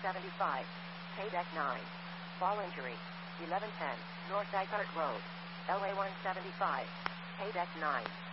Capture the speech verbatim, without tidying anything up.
seventy-five. K-Deck nine. Fall injury. eleven ten. North Dysart Road. L A one seventy-five. K-Deck nine.